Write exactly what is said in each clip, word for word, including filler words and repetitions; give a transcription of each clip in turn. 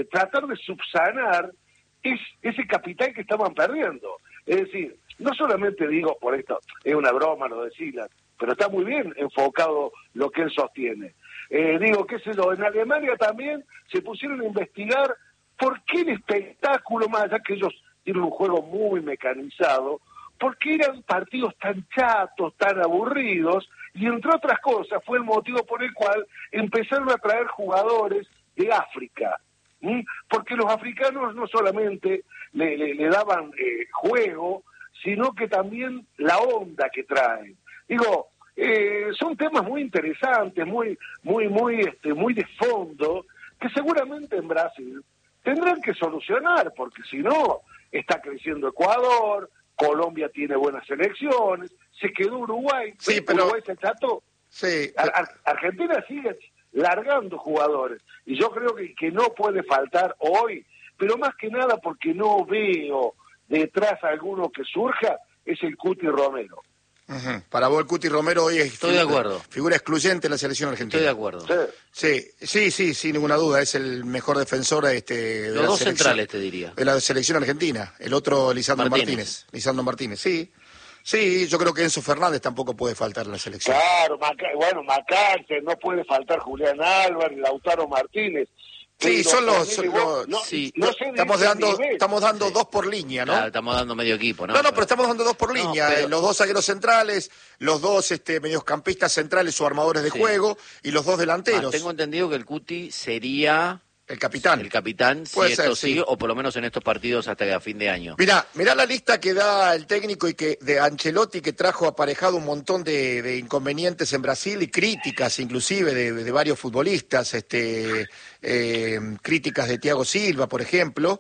eh, tratar de subsanar es, ese capital que estaban perdiendo. Es decir, no solamente digo por esto, es una broma lo de Silas, pero está muy bien enfocado lo que él sostiene. Eh, digo, qué sé yo, en Alemania también se pusieron a investigar por qué el espectáculo, más allá que ellos tienen un juego muy mecanizado, por qué eran partidos tan chatos, tan aburridos, y entre otras cosas fue el motivo por el cual empezaron a traer jugadores de África. ¿Mm? Porque los africanos no solamente le, le, le daban eh, juego, sino que también la onda que traen. Digo, eh, son temas muy interesantes, muy, muy, muy, este, muy de fondo, que seguramente en Brasil tendrán que solucionar, porque si no, está creciendo Ecuador, Colombia tiene buenas selecciones, se quedó Uruguay, sí, pero... Uruguay se trató. Sí, Ar Ar Argentina sigue largando jugadores, y yo creo que, que no puede faltar hoy, pero más que nada porque no veo detrás alguno que surja, es el Cuti Romero. Uh-huh. Para vos el Cuti Romero hoy es Estoy de acuerdo. Figura excluyente en la selección argentina. Estoy de acuerdo. Sí, sí, sí, sí, sin ninguna duda, es el mejor defensor este, de Los la dos selección, centrales, te diría. de la selección argentina. El otro, Lisandro Martínez. Martínez. Lisandro Martínez, sí. Sí, yo creo que Enzo Fernández tampoco puede faltar en la selección. Claro, Maca bueno, Macante, no puede faltar Julián Álvarez, Lautaro Martínez. Sí, son los... Son los no, sí, no estamos, dando, estamos dando sí. dos por línea, ¿no? Claro, estamos dando medio equipo, ¿no? No, no, pero estamos dando dos por no, línea. Pero... Los dos zagueros centrales, los dos este, mediocampistas centrales o armadores de sí. juego y los dos delanteros. Ah, tengo entendido que el Cuti sería... El capitán. El capitán, si Puede esto ser, sigue, sí. o por lo menos en estos partidos hasta a fin de año. Mirá, mirá la lista que da el técnico y que de Ancelotti, que trajo aparejado un montón de, de inconvenientes en Brasil y críticas inclusive de, de varios futbolistas, este, eh, críticas de Thiago Silva, por ejemplo.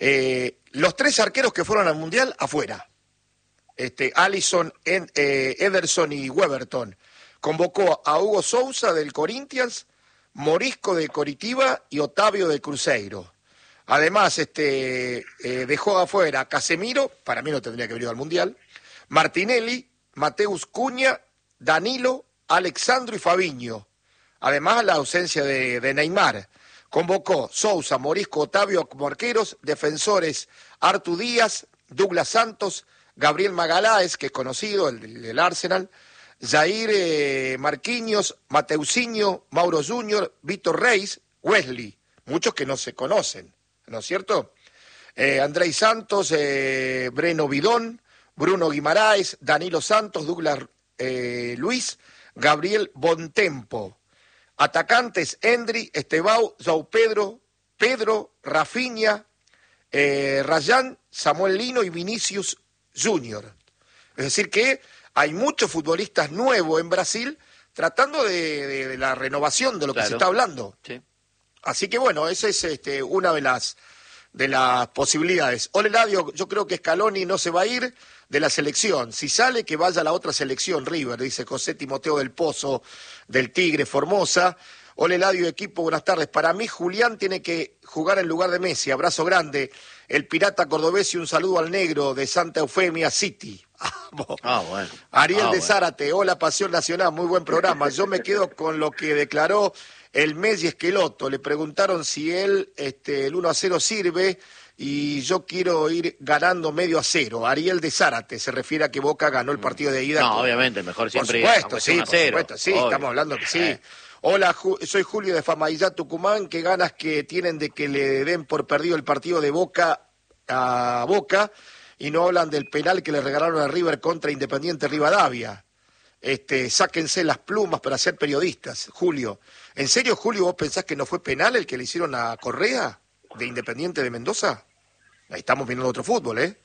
Eh, los tres arqueros que fueron al Mundial, afuera. Este, Alisson, en, eh, Ederson y Weberton. Convocó a Hugo Sousa del Corinthians, Morisco de Coritiba y Otavio de Cruzeiro. Además, este, eh, dejó afuera a Casemiro, para mí no tendría que haber ido al Mundial, Martinelli, Mateus Cunha, Danilo, Alexandro y Fabinho. Además, la ausencia de, de Neymar. Convocó Sousa, Morisco, Otavio como arqueros, defensores Artu Díaz, Douglas Santos, Gabriel Magaláes, que es conocido, el del Arsenal, Jair eh, Marquinhos, Mateusinho, Mauro Junior, Víctor Reis, Wesley, muchos que no se conocen, ¿no es cierto? Eh, Andrei Santos, eh, Breno Bidón, Bruno Guimaraes, Danilo Santos, Douglas eh, Luis, Gabriel Bontempo. Atacantes, Endri, Estebao, João Pedro, Pedro, Rafinha, eh, Rayán, Samuel Lino y Vinicius Junior. Es decir que hay muchos futbolistas nuevos en Brasil tratando de, de, de la renovación de lo claro. que se está hablando. Sí. Así que bueno, esa es este, una de las de las posibilidades. Ole Ladio, yo creo que Scaloni no se va a ir de la selección. Si sale, que vaya a la otra selección, River, dice José Timoteo del Pozo, del Tigre, Formosa. Ole Ladio, equipo, buenas tardes. Para mí, Julián tiene que jugar en lugar de Messi. Abrazo grande. El Pirata Cordobés y un saludo al negro de Santa Eufemia City. Ah, bueno. Ariel ah, de bueno. Zárate, hola Pasión Nacional, muy buen programa. Yo me quedo con lo que declaró el Messi Esqueloto. Le preguntaron si él, este, el uno a cero sirve y yo quiero ir ganando medio a cero. Ariel de Zárate se refiere a que Boca ganó el partido de ida. No, con... obviamente, mejor siempre. Por supuesto, sí, por supuesto, sí, obvio. estamos hablando que sí. Eh. Hola, soy Julio de Famaillá, Tucumán. Qué ganas que tienen de que le den por perdido el partido de Boca a Boca y no hablan del penal que le regalaron a River contra Independiente Rivadavia. Este, sáquense las plumas para ser periodistas, Julio. ¿En serio, Julio, vos pensás que no fue penal el que le hicieron a Correa de Independiente de Mendoza? Ahí estamos viendo otro fútbol, ¿eh?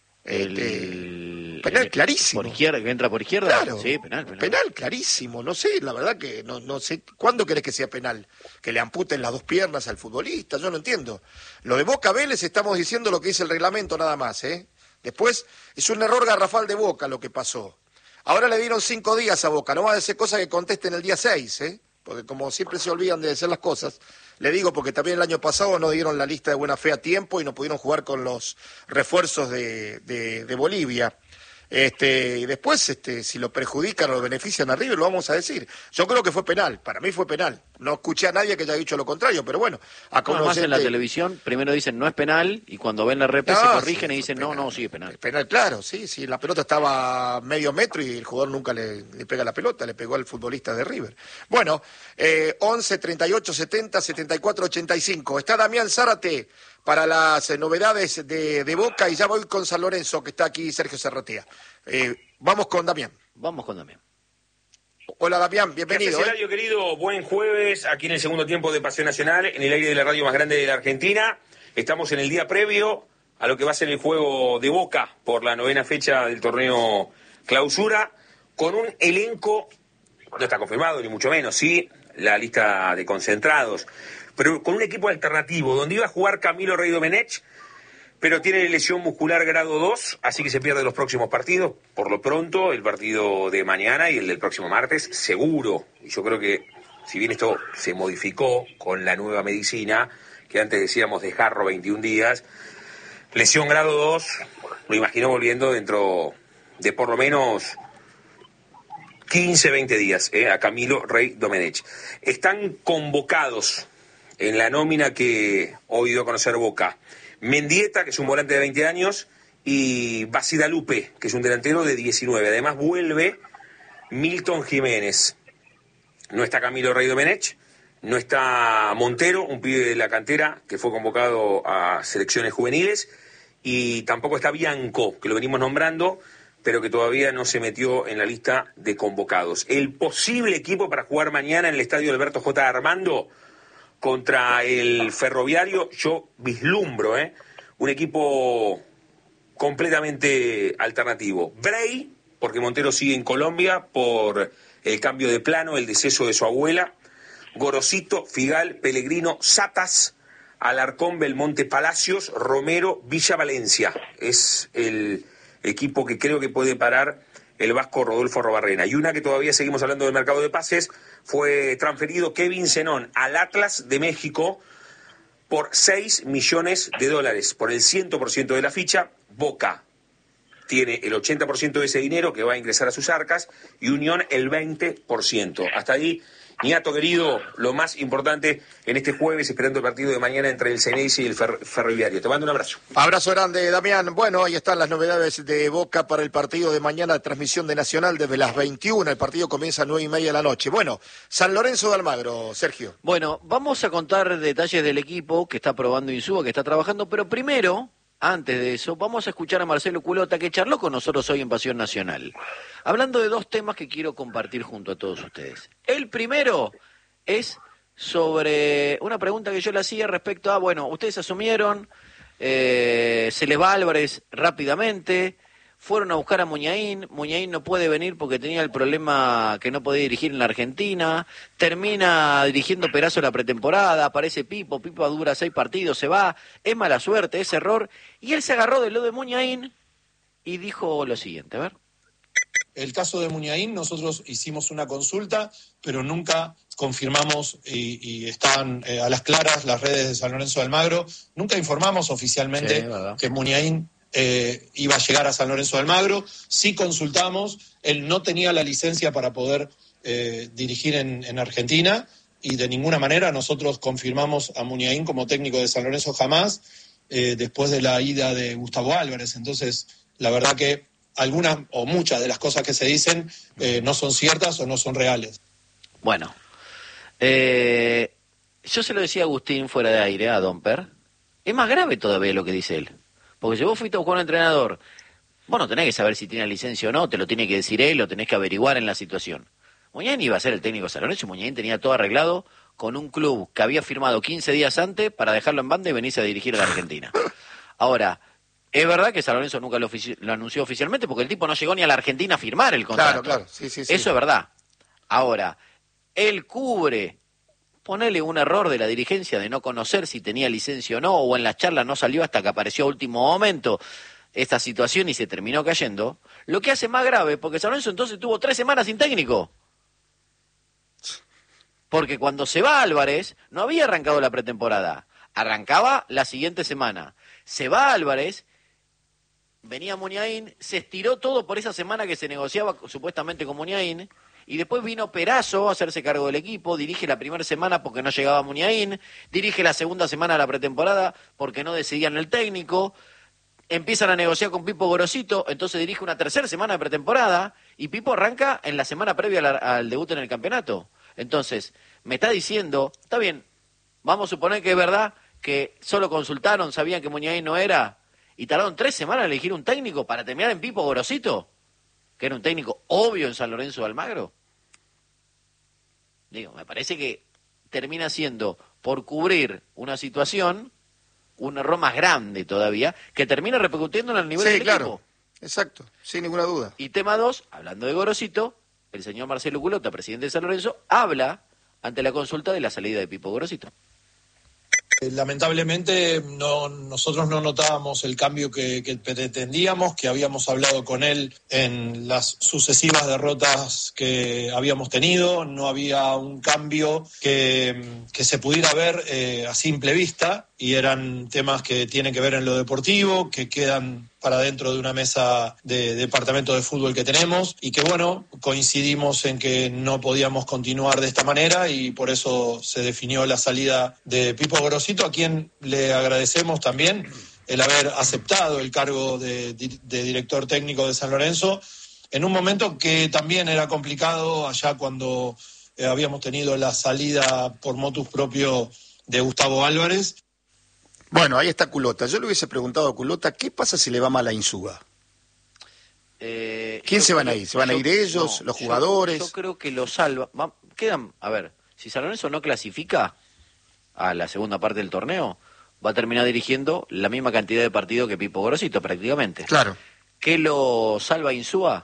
Este, el... penal el... clarísimo. ¿Por izquierda, que entra por izquierda? Claro, sí, penal, penal. Penal clarísimo, no sé, la verdad que no, no sé. ¿Cuándo querés que sea penal? ¿Que le amputen las dos piernas al futbolista? Yo no entiendo. Lo de Boca Vélez estamos diciendo lo que dice el reglamento nada más, ¿eh? Después, es un error garrafal de Boca lo que pasó. Ahora le dieron cinco días a Boca, no va a ser cosa que contesten el día seis, ¿eh? Porque como siempre se olvidan de hacer las cosas, le digo porque también el año pasado no dieron la lista de buena fe a tiempo y no pudieron jugar con los refuerzos de, de, de Bolivia. Este, y después, este, si lo perjudican o lo benefician a River, lo vamos a decir. Yo creo que fue penal, para mí fue penal. no escuché a nadie que haya dicho lo contrario, pero bueno, acá No, uno además en la siente- televisión primero dicen no es penal y cuando ven la repe se No, corrigen sí, y dicen fue no, penal. no, sí es penal. Penal, claro, sí, sí, la pelota estaba a medio metro y el jugador nunca le, le pega la pelota, le pegó al futbolista de River. Bueno, eh, once, treinta y ocho, setenta, setenta y cuatro, ochenta y cinco. Está Damián Zárate para las eh, novedades de, de Boca y ya voy con San Lorenzo, que está aquí Sergio Serratea. Eh, vamos con Damián. Vamos con Damián. Hola Damián, ¿Qué bienvenido. haces, ¿eh? Eladio, querido? Buen jueves, aquí en el segundo tiempo de Pasión Nacional, en el aire de la radio más grande de la Argentina. Estamos en el día previo a lo que va a ser el juego de Boca por la novena fecha del torneo Clausura, con un elenco, no está confirmado ni mucho menos, sí, la lista de concentrados, pero con un equipo alternativo, donde iba a jugar Camilo Rey Domenech, pero tiene lesión muscular grado dos, así que se pierde los próximos partidos. Por lo pronto, el partido de mañana y el del próximo martes, seguro. Y yo creo que, si bien esto se modificó con la nueva medicina, que antes decíamos de Jarro veintiún días, lesión grado dos, lo imagino volviendo dentro de por lo menos quince, veinte días, eh, a Camilo Rey Domenech. Están convocados en la nómina que hoy dio a conocer Boca Mendieta, que es un volante de veinte años, y Basidalupe, que es un delantero de diecinueve. Además vuelve Milton Jiménez. No está Camilo Rey Domenech, no está Montero, un pibe de la cantera que fue convocado a selecciones juveniles, y tampoco está Bianco, que lo venimos nombrando, pero que todavía no se metió en la lista de convocados. El posible equipo para jugar mañana en el estadio Alberto J. Armando contra el Ferroviario, yo vislumbro, ¿eh? un equipo completamente alternativo. Bray, porque Montero sigue en Colombia por el cambio de plano, el deceso de su abuela. Gorosito, Figal, Pellegrino, Satas, Alarcón, Belmonte, Palacios, Romero, Villa Valencia. Es el equipo que creo que puede parar el vasco Rodolfo Robarrena. Y una que todavía seguimos hablando del mercado de pases, fue transferido Kevin Zenón al Atlas de México por seis millones de dólares, por el cien por ciento de la ficha. Boca tiene el ochenta por ciento de ese dinero que va a ingresar a sus arcas y Unión el veinte por ciento. Hasta ahí, Niato querido, lo más importante en este jueves, esperando el partido de mañana entre el Ceneice y el fer- Ferroviario. Te mando un abrazo. Abrazo grande, Damián. Bueno, ahí están las novedades de Boca para el partido de mañana, transmisión de Nacional desde las veintiuna. El partido comienza a nueve y media de la noche. Bueno, San Lorenzo de Almagro, Sergio. Bueno, vamos a contar detalles del equipo que está probando Insúa, que está trabajando, pero primero, antes de eso, vamos a escuchar a Marcelo Culota, que charló con nosotros hoy en Pasión Nacional, hablando de dos temas que quiero compartir junto a todos ustedes. El primero es sobre una pregunta que yo le hacía respecto a, bueno, ustedes asumieron, eh, se les va Álvarez rápidamente, fueron a buscar a Muñain, Muñain no puede venir porque tenía el problema que no podía dirigir en la Argentina, termina dirigiendo Perazo la pretemporada, aparece Pipo, Pipo dura seis partidos, se va, es mala suerte, es error, y él se agarró de lo de Muñain y dijo lo siguiente, a ver. El caso de Muñain, nosotros hicimos una consulta, pero nunca confirmamos y, y están eh, a las claras las redes de San Lorenzo de Almagro, nunca informamos oficialmente Sí, que Muñain eh, iba a llegar a San Lorenzo de Almagro. Sí consultamos, él no tenía la licencia para poder eh, dirigir en, en Argentina y de ninguna manera nosotros confirmamos a Muñain como técnico de San Lorenzo jamás, eh, después de la ida de Gustavo Álvarez. Entonces, la verdad que algunas o muchas de las cosas que se dicen eh, no son ciertas o no son reales. Bueno, eh, yo se lo decía a Agustín fuera de aire, a Domper, es más grave todavía lo que dice él. Porque si vos fuiste a buscar un entrenador, vos no tenés que saber si tiene licencia o no, te lo tiene que decir él, lo tenés que averiguar en la situación. Muñain iba a ser el técnico de San Lorenzo y Muñain tenía todo arreglado con un club que había firmado quince días antes para dejarlo en banda y venirse a dirigir a la Argentina. Ahora, es verdad que San Lorenzo nunca lo, ofici- lo anunció oficialmente porque el tipo no llegó ni a la Argentina a firmar el contrato. Claro, claro, sí, sí, sí. Eso es verdad. Ahora, él cubre, ponele un error de la dirigencia de no conocer si tenía licencia o no, o en la charla no salió hasta que apareció a último momento esta situación y se terminó cayendo, lo que hace más grave, porque San Lorenzo entonces tuvo tres semanas sin técnico. Porque cuando se va Álvarez, no había arrancado la pretemporada, arrancaba la siguiente semana. Se va Álvarez, venía Muñain, se estiró todo por esa semana que se negociaba supuestamente con Muñain, Y después vino Perazo a hacerse cargo del equipo, dirige la primera semana porque no llegaba Muniain, dirige la segunda semana de la pretemporada porque no decidían el técnico, empiezan a negociar con Pipo Gorosito, entonces dirige una tercera semana de pretemporada y Pipo arranca en la semana previa al, al debut en el campeonato. Entonces, me está diciendo, está bien, vamos a suponer que es verdad que solo consultaron, sabían que Muniain no era, y tardaron tres semanas en elegir un técnico para terminar en Pipo Gorosito, que era un técnico obvio en San Lorenzo de Almagro. Digo, me parece que termina siendo, por cubrir una situación, un error más grande todavía, que termina repercutiendo en el nivel sí, del claro. equipo. Exacto, sin ninguna duda. Y tema dos, hablando de Gorosito, el señor Marcelo Culota, presidente de San Lorenzo, habla ante la consulta de la salida de Pipo Gorosito. Lamentablemente no, nosotros no notábamos el cambio que, que pretendíamos, que habíamos hablado con él en las sucesivas derrotas que habíamos tenido, no había un cambio que, que se pudiera ver eh, a simple vista, y eran temas que tienen que ver en lo deportivo, que quedan para dentro de una mesa de departamento de fútbol que tenemos, y que bueno, coincidimos en que no podíamos continuar de esta manera y por eso se definió la salida de Pipo Gorosito, a quien le agradecemos también el haber aceptado el cargo de, de director técnico de San Lorenzo en un momento que también era complicado allá cuando eh, habíamos tenido la salida por motus propio de Gustavo Álvarez. Bueno, ahí está Culota. Yo le hubiese preguntado a Culota, ¿qué pasa si le va mal a Insúa? Eh, ¿Quién se van a ir? ¿Se van a yo, ir ellos, no, los yo, jugadores? Yo creo que lo salva. Va, quedan, a ver, si San Lorenzo no clasifica a la segunda parte del torneo, va a terminar dirigiendo la misma cantidad de partidos que Pipo Gorosito, prácticamente. Claro. ¿Qué lo salva Insúa?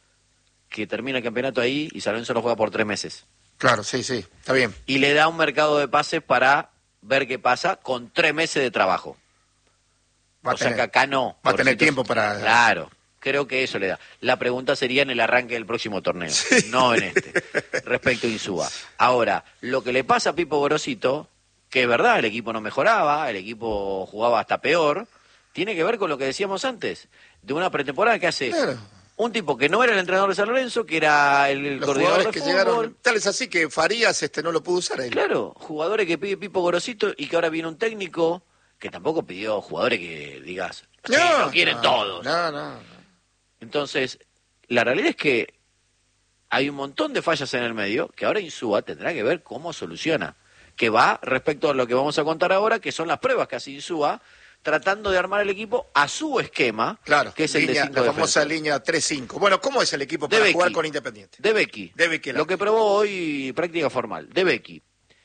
Que termina el campeonato ahí y San Lorenzo lo juega por tres meses. Claro, sí, sí, está bien. Y le da un mercado de pases para ver qué pasa con tres meses de trabajo. Va a o sea tener, que acá no. Va a tener Gorosito- tiempo para... Claro, creo que eso le da. La pregunta sería en el arranque del próximo torneo, no en este, respecto a Insúa. Ahora, lo que le pasa a Pipo Gorosito, que es verdad, el equipo no mejoraba, el equipo jugaba hasta peor, tiene que ver con lo que decíamos antes, de una pretemporada que hace Claro. un tipo que no era el entrenador de San Lorenzo, que era el, Los coordinador jugadores de que fútbol. llegaron, tal es así que Farías este no lo pudo usar él. Claro, jugadores que pide Pipo Gorosito y que ahora viene un técnico que tampoco pidió jugadores que digas, sí, lo quieren no, todos. No, no, no. Entonces, la realidad es que hay un montón de fallas en el medio que ahora Insúa tendrá que ver cómo soluciona. Que va respecto a lo que vamos a contar ahora, que son las pruebas que hace Insúa, tratando de armar el equipo a su esquema, Claro, que es el línea- de cinco la famosa defensas. línea tres cinco. Bueno, ¿cómo es el equipo De para Becky. jugar con Independiente? De Becky. De Becky, Lo que probó hoy práctica formal. De Becky.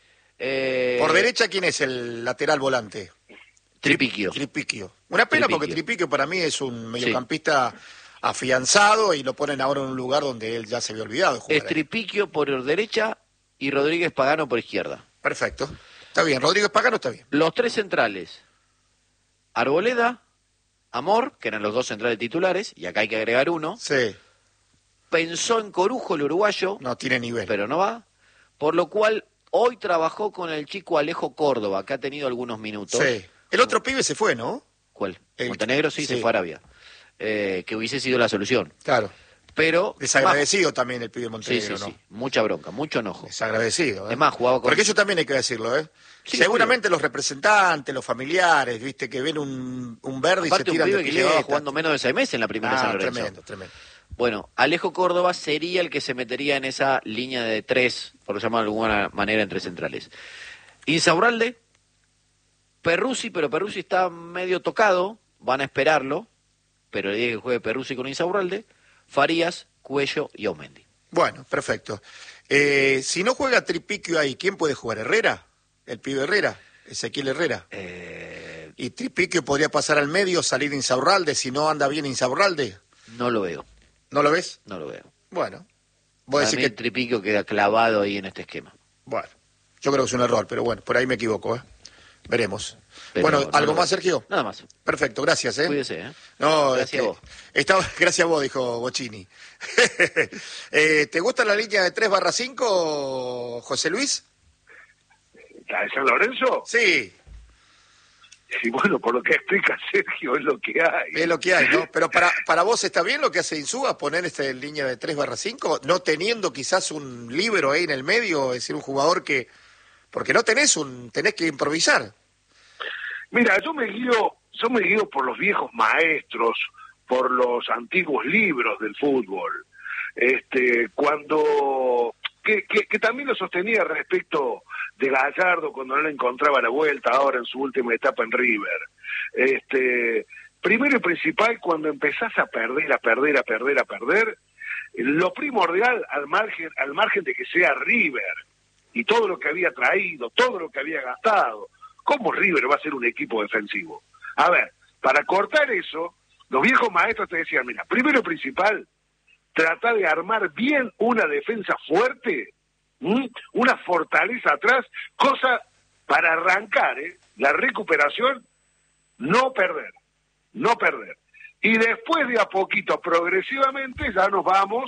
Eh, Por derecha, ¿quién es el lateral volante? Tripiquio. Tripiquio. Una pena Tripiquio. porque Tripiquio para mí es un mediocampista afianzado y lo ponen ahora en un lugar donde él ya se había olvidado de jugar. Es ahí. Tripiquio por derecha y Rodríguez Pagano por izquierda. Perfecto. Está bien. Rodríguez Pagano está bien. Los tres centrales. Arboleda, Amor, que eran los dos centrales titulares, y acá hay que agregar uno. Sí. Pensó en Corujo, el uruguayo, No tiene nivel. pero no va. Por lo cual, hoy trabajó con el chico Alejo Córdoba, que ha tenido algunos minutos. Sí. El otro pibe se fue, ¿no? ¿Cuál? El- Montenegro sí, sí. se fue a Arabia. Eh, que hubiese sido la solución. Claro. Pero... Desagradecido también el pibe más- Sí, Montenegro, sí, ¿no? sí. Mucha bronca, mucho enojo. Desagradecido. ¿eh? Es más, jugaba con- Porque eso también hay que decirlo, ¿eh? Sí, Seguramente los representantes, los familiares, viste, que ven un, un verde Aparte y se un tiran pibe de que pileta. llevaba jugando menos de seis meses en la primera Ah, San Lorenzo. tremendo, tremendo. Bueno, Alejo Córdoba sería el que se metería en esa línea de tres, por llamarlo de alguna manera, entre centrales. Insaurralde, Perruzzi, pero Perruzzi está medio tocado, van a esperarlo, pero el día que juegue Perruzzi con Insaurralde, Farías, Cuello y Aumendi. Bueno, perfecto. Eh, si no juega Tripiquio ahí, ¿quién puede jugar? ¿Herrera? ¿El pibe Herrera? ¿Ezequiel Herrera? Eh, ¿Y Tripiquio podría pasar al medio, salir Insaurralde, si no anda bien Insaurralde? no lo veo, ¿No lo ves? no lo veo. Bueno. Vos Para decís mí que... el Tripiquio queda clavado ahí en este esquema. Bueno, yo creo que es un error, pero bueno, por ahí me equivoco, ¿eh? Veremos. Pero bueno, no ¿algo lo más, veo. Sergio? Nada más. Perfecto, gracias, ¿eh? Cuídese, ¿eh? No, Gracias este, a vos. estaba- gracias a vos, dijo Bocini. eh, ¿Te gusta la línea de tres barra cinco, José Luis? ¿La de San Lorenzo? Sí. Y bueno, por lo que explica Sergio, es lo que hay. Es lo que hay, ¿no? Pero para para vos está bien lo que hace Insúa, poner este en línea de tres barra cinco, no teniendo quizás un líbero ahí en el medio, es decir, un jugador que... Porque no tenés un... tenés que improvisar. Mira, yo me guío, yo me guío por los viejos maestros, por los antiguos libros del fútbol. Este, cuando... Que, que, que también lo sostenía respecto de Gallardo cuando no le encontraba la vuelta ahora en su última etapa en River. Este, primero y principal, cuando empezás a perder, a perder, a perder, a perder, lo primordial al margen, al margen de que sea River y todo lo que había traído, todo lo que había gastado, ¿cómo River va a ser un equipo defensivo? A ver, para cortar eso, los viejos maestros te decían, mira, primero y principal, trata de armar bien una defensa fuerte, ¿m? Una fortaleza atrás, cosa para arrancar, ¿eh? La recuperación, no perder, no perder. Y después de a poquito, progresivamente, ya nos vamos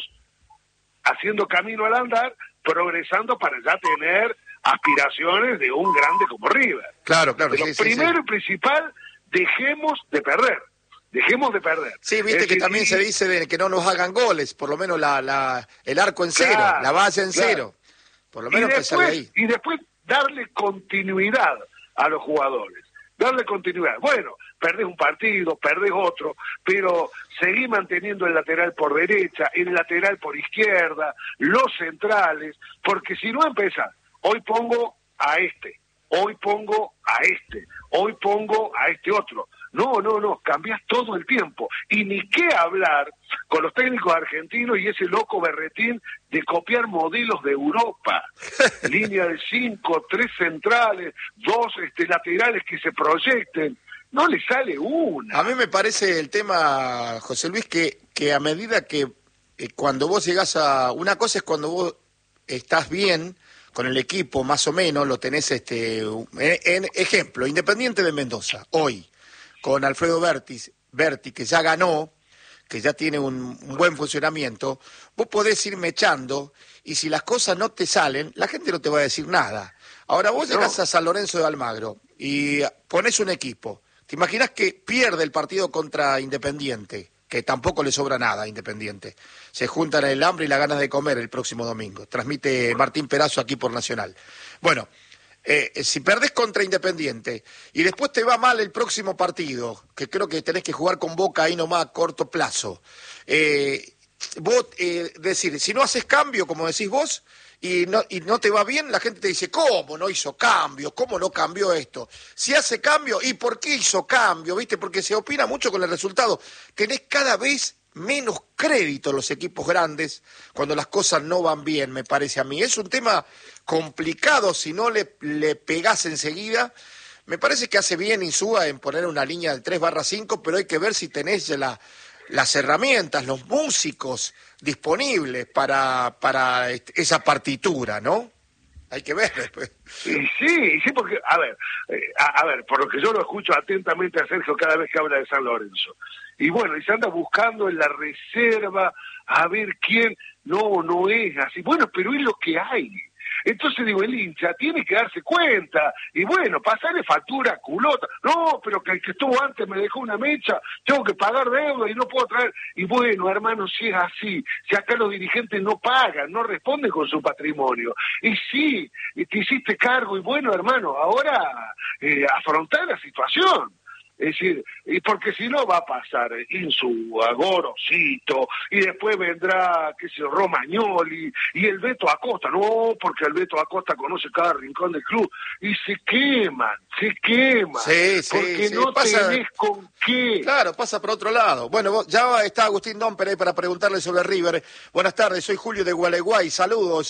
haciendo camino al andar, progresando para ya tener aspiraciones de un grande como River. Claro, claro. Pero sí, primero sí, sí. y principal, dejemos de perder. Dejemos de perder. Sí, viste es que decir, también y... se dice de que no nos hagan goles, por lo menos la, la el arco en cero, Claro, la base en claro. cero. Por lo menos y empezar de después, ahí. y después darle continuidad a los jugadores. Darle continuidad. Bueno, perdés un partido, perdés otro, pero seguí manteniendo el lateral por derecha, el lateral por izquierda, los centrales, porque si no empezás, hoy pongo a este, hoy pongo a este, hoy pongo a este otro. No, no, no, cambias todo el tiempo. Y ni qué hablar con los técnicos argentinos y ese loco berretín de copiar modelos de Europa. Línea de cinco, tres centrales, dos este, laterales que se proyecten. No le sale una. A mí me parece el tema, José Luis, que, que a medida que eh, cuando vos llegás a... Una cosa es cuando vos estás bien con el equipo, más o menos, lo tenés, este en, en ejemplo, Independiente de Mendoza, hoy, con Alfredo Berti, Berti, que ya ganó, que ya tiene un, un buen funcionamiento, vos podés ir mechando, y si las cosas no te salen, la gente no te va a decir nada. Ahora vos llegás No. a San Lorenzo de Almagro y ponés un equipo. ¿Te imaginas que pierde el partido contra Independiente? Que tampoco le sobra nada a Independiente. Se juntan el hambre y las ganas de comer el próximo domingo. Transmite Martín Perazo aquí por Nacional. Bueno, eh, si perdés contra Independiente y después te va mal el próximo partido, que creo que tenés que jugar con Boca ahí nomás a corto plazo, eh, vos, eh, decir, si no haces cambio, como decís vos, y no, y no te va bien, la gente te dice, ¿cómo no hizo cambio? ¿Cómo no cambió esto? Si hace cambio, ¿y por qué hizo cambio? ¿Viste? Porque se opina mucho con el resultado. Tenés cada vez menos crédito en los equipos grandes cuando las cosas no van bien, me parece a mí. Es un tema complicado si no le, le pegás enseguida. Me parece que hace bien Insúa en poner una línea de tres barra cinco, pero hay que ver si tenés la... las herramientas, los músicos disponibles para para esa partitura, ¿no? Hay que ver después. Y sí, sí, porque, a ver, eh, a, a ver, por lo que yo lo escucho atentamente a Sergio cada vez que habla de San Lorenzo. Y bueno, y se anda buscando en la reserva a ver quién, no, no es así. Bueno, pero es lo que hay. Entonces digo, el hincha tiene que darse cuenta, y bueno, pasarle factura, culota, no, pero que el que estuvo antes me dejó una mecha, tengo que pagar deuda y no puedo traer, y bueno, hermano, si es así, si acá los dirigentes no pagan, no responden con su patrimonio, y sí, y te hiciste cargo, y bueno, hermano, ahora eh, afrontar la situación. Es decir, y porque si no va a pasar Insúa, Gorosito, y después vendrá, qué sé yo, Romagnoli, y el Beto Acosta, no, porque el Beto Acosta conoce cada rincón del club, y se queman, se queman, Sí, sí, porque sí, no pasa- tenés con qué. Claro, pasa por otro lado. Bueno, vos- ya está Agustín Domper ahí para preguntarle sobre River. Buenas tardes, soy Julio de Gualeguay, saludos.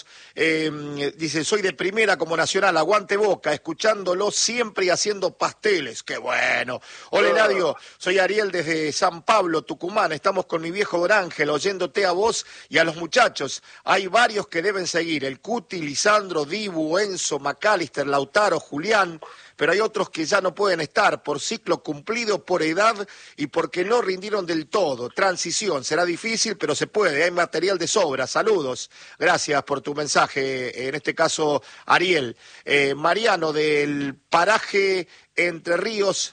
Eh, dice, soy de primera como Nacional, aguante Boca, escuchándolo siempre y haciendo pasteles. ¡Qué bueno! Hola, Eladio, soy Ariel desde San Pablo, Tucumán. Estamos con mi viejo Don Ángel, oyéndote a vos y a los muchachos. Hay varios que deben seguir, el Cuti, Lisandro, Dibu, Enzo, Macalister, Lautaro, Julián. pero hay otros que ya no pueden estar por ciclo cumplido, por edad y porque no rindieron del todo. Transición, será difícil, pero se puede, hay material de sobra. Saludos, gracias por tu mensaje, en este caso Ariel. Eh, Mariano del paraje Entre Ríos,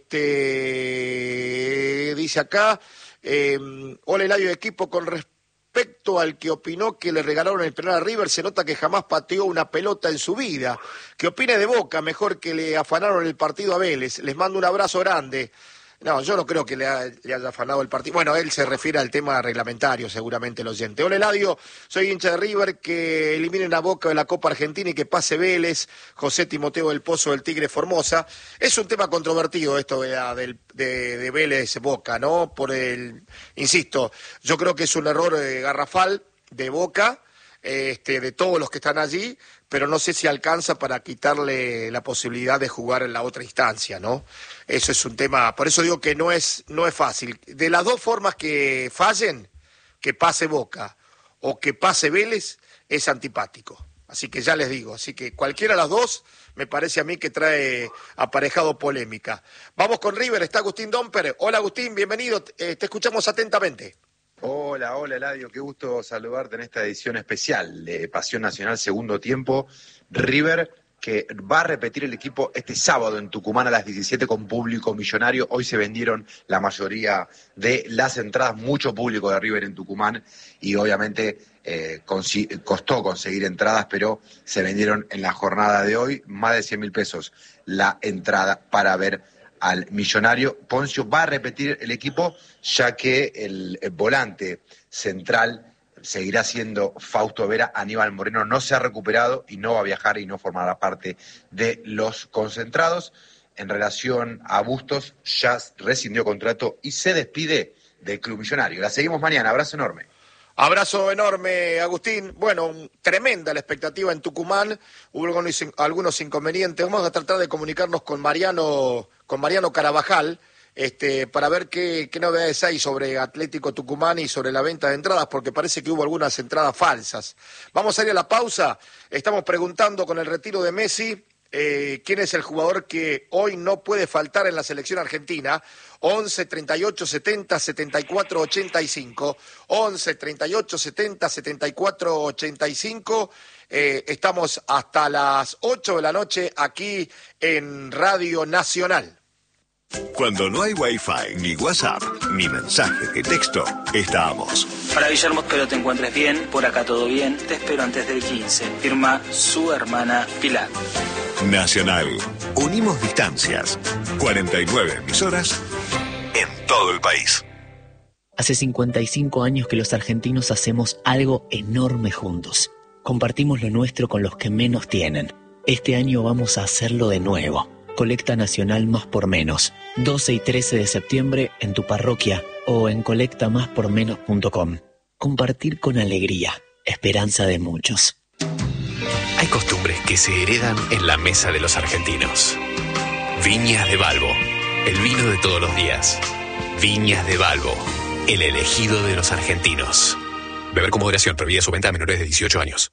este dice acá, eh, hola Eladio, equipo, con respecto Respecto al que opinó que le regalaron el penal a River, se nota que jamás pateó una pelota en su vida. Que opine de Boca, mejor que le afanaron el partido a Vélez. Les mando un abrazo grande. No, yo no creo que le, ha, le haya afanado el partido. Bueno, él se refiere al tema reglamentario, seguramente el oyente. Hola Eladio, soy hincha de River, que eliminen a Boca de la Copa Argentina y que pase Vélez. José Timoteo del Pozo del Tigre Formosa. Es un tema controvertido esto de, la, de, de, de Vélez Boca, ¿no? Por el, insisto, yo creo que es un error eh, garrafal de Boca, este, de todos los que están allí, pero no sé si alcanza para quitarle la posibilidad de jugar en la otra instancia, ¿no? Eso es un tema, por eso digo que no es, no es fácil. De las dos formas que fallen, que pase Boca o que pase Vélez, es antipático. Así que ya les digo, así que cualquiera de las dos me parece a mí que trae aparejado polémica. Vamos con River, está Agustín Domper. Hola Agustín, bienvenido, eh, te escuchamos atentamente. Hola, hola Eladio, qué gusto saludarte en esta edición especial de Pasión Nacional Segundo Tiempo. River, que va a repetir el equipo este sábado en Tucumán a las diecisiete con público millonario. Hoy se vendieron la mayoría de las entradas, mucho público de River en Tucumán, y obviamente eh, consi- costó conseguir entradas, pero se vendieron en la jornada de hoy más de cien mil pesos la entrada para ver al millonario. Poncio va a repetir el equipo, ya que el, el volante central seguirá siendo Fausto Vera. Aníbal Moreno no se ha recuperado y no va a viajar y no formará parte de los concentrados. En relación a Bustos, ya rescindió contrato y se despide del club millonario. La seguimos mañana, abrazo enorme. Abrazo enorme, Agustín. Bueno, tremenda la expectativa en Tucumán. Hubo algunos, algunos inconvenientes. Vamos a tratar de comunicarnos con Mariano, con Mariano Carabajal, este, para ver qué, qué novedades hay sobre Atlético Tucumán y sobre la venta de entradas, porque parece que hubo algunas entradas falsas. Vamos a ir a la pausa. Estamos preguntando con el retiro de Messi, eh, quién es el jugador que hoy no puede faltar en la selección argentina. once, treinta y ocho, setenta, setenta y cuatro, ochenta y cinco. once, treinta y ocho, setenta, setenta y cuatro, ochenta y cinco. Eh, estamos hasta las ocho de la noche aquí en Radio Nacional. Cuando no hay Wi-Fi, ni WhatsApp, ni mensaje de texto, estamos. Para Guillermo, espero te encuentres bien, por acá todo bien, te espero antes del quince. Firma su hermana Pilar. Nacional. Unimos distancias. cuarenta y nueve emisoras en todo el país. Hace cincuenta y cinco años que los argentinos hacemos algo enorme juntos. Compartimos lo nuestro con los que menos tienen. Este año vamos a hacerlo de nuevo. Colecta Nacional Más por Menos. doce y trece de septiembre en tu parroquia o en colecta más por menos punto com. Compartir con alegría. Esperanza de muchos. Hay costumbres que se heredan en la mesa de los argentinos. Viñas de Balbo, el vino de todos los días. Viñas de Balbo, el elegido de los argentinos. Beber con moderación, prohibida su venta a menores de dieciocho años.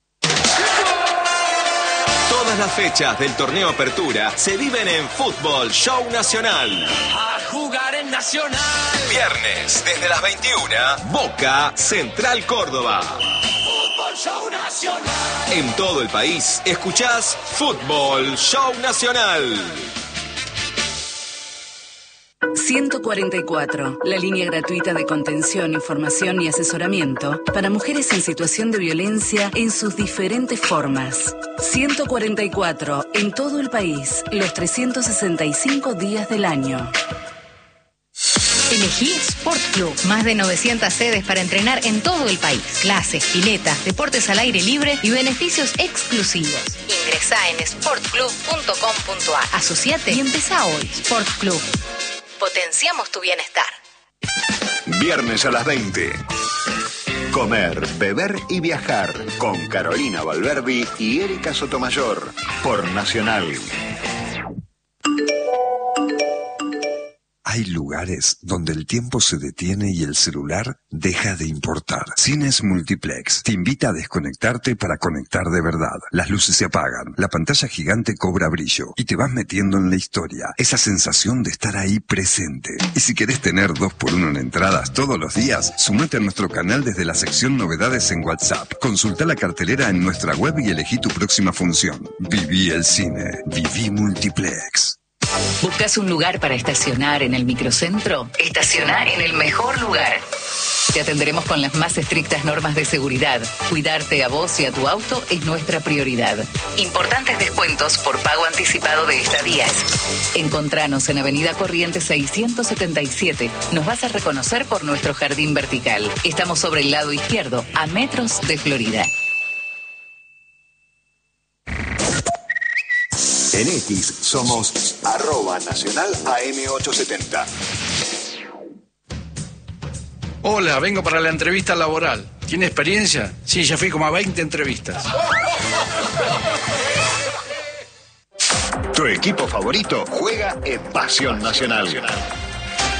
Todas las fechas del torneo Apertura se viven en Fútbol Show Nacional. A jugar en Nacional. Viernes, desde las veintiuna, Boca Central Córdoba. Fútbol Show Nacional. En todo el país, escuchás Fútbol Show Nacional. ciento cuarenta y cuatro, la línea gratuita de contención, información y asesoramiento para mujeres en situación de violencia en sus diferentes formas. ciento cuarenta y cuatro, en todo el país, los trescientos sesenta y cinco días del año. Elegí Sport Club. Más de novecientas sedes para entrenar en todo el país. Clases, piletas, deportes al aire libre y beneficios exclusivos. Ingresá en sport club punto com punto a r. Asociate y empezá hoy. Sport Club. Potenciamos tu bienestar. Viernes a las veinte. Comer, beber y viajar con Carolina Valverdi y Erika Sotomayor por Nacional. Hay lugares donde el tiempo se detiene y el celular deja de importar. Cines Multiplex te invita a desconectarte para conectar de verdad. Las luces se apagan, la pantalla gigante cobra brillo y te vas metiendo en la historia. Esa sensación de estar ahí presente. Y si querés tener dos por uno en entradas todos los días, sumate a nuestro canal desde la sección Novedades en WhatsApp. Consulta la cartelera en nuestra web y elegí tu próxima función. Viví el cine. Viví Multiplex. ¿Buscas un lugar para estacionar en el microcentro? Estacionar en el mejor lugar. Te atenderemos con las más estrictas normas de seguridad. Cuidarte a vos y a tu auto es nuestra prioridad. Importantes descuentos por pago anticipado de estadías. Encontranos en Avenida Corrientes seiscientos setenta y siete. Nos vas a reconocer por nuestro jardín vertical. Estamos sobre el lado izquierdo, a metros de Florida. En X somos arroba nacional A M ochocientos setenta. Hola, vengo para la entrevista laboral. ¿Tiene experiencia? Sí, ya fui como a veinte entrevistas. Tu equipo favorito juega en Pasión Nacional.